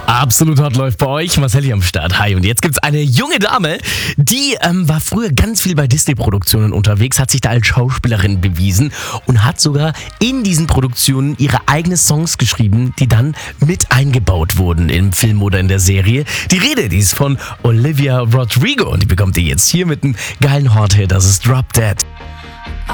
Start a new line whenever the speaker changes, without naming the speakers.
Absolut hot läuft bei euch. Marcel hier am Start. Hi. Und jetzt gibt's eine junge Dame, die war früher ganz viel bei Disney-Produktionen unterwegs, hat sich da als Schauspielerin bewiesen und hat sogar in diesen Produktionen ihre eigenen Songs geschrieben, die dann mit eingebaut wurden im Film oder in der Serie. Die Rede, die ist von Olivia Rodrigo und die bekommt ihr jetzt hier mit einem geilen Hot-Hit. Das ist Drop Dead.